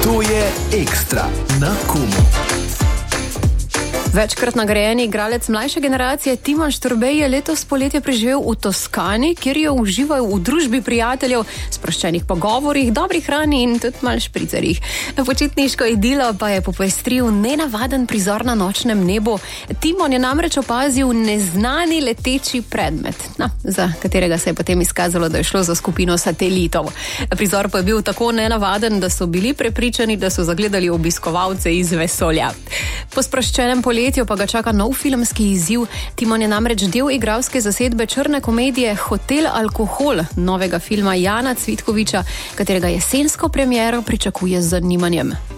To je Ekstra na Komu. Večkrat nagrajeni igralec mlajše generacije Timon Šturbej je letos poletje preživel v Toskani, kjer je užival v družbi prijateljev, sproščenih pogovorih, dobri hrani in tudi malo špricerjih. Počitniško idilo pa je popestril nenavaden prizor na nočnem nebu. Timon je namreč opazil neznani leteči predmet, za katerega se je potem izkazalo, da je šlo za skupino satelitov. Prizor pa je bil tako nenavaden, da so bili prepričani, da so zagledali obiskovalce iz vesolja. Po sproščenem poletju pa ga čaka nov filmski izziv. Timon je namreč del igralske zasedbe črne komedije Hotel Alkohol, novega filma Jana Cvitkoviča, katerega jesensko premiero pričakuje z zanimanjem.